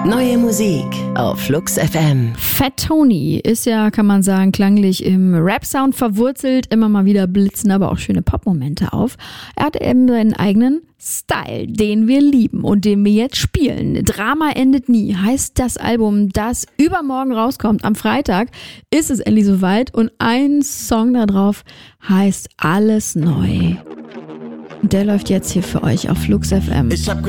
Neue Musik auf Flux FM. Fat Tony ist ja, kann man sagen, klanglich im Rap-Sound verwurzelt. Immer mal wieder blitzen aber auch schöne Pop-Momente auf. Er hat eben seinen eigenen Style, den wir lieben und den wir jetzt spielen. Drama endet nie heißt das Album, das übermorgen rauskommt. Am Freitag ist es endlich soweit und ein Song da drauf heißt Alles neu. Und der läuft jetzt hier für euch auf Flux FM.